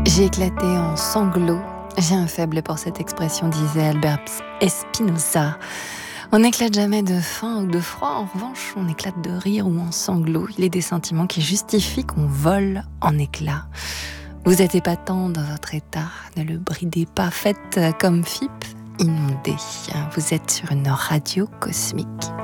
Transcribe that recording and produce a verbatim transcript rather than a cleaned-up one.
J'ai éclaté en sanglots. J'ai un faible pour cette expression, disait Albert Spinoza. On n'éclate jamais de faim ou de froid, en revanche, on éclate de rire ou en sanglots. Il est des sentiments qui justifient qu'on vole en éclats. Vous êtes épatant dans votre état, ne le bridez pas, faites comme F I P, inondé. Vous êtes sur une radio cosmique.